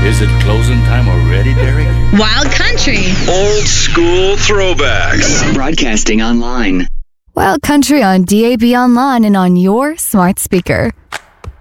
Is it closing time already, Derek? Wild Country. Old school throwbacks. Broadcasting online. Wild Country on DAB Online and on your smart speaker.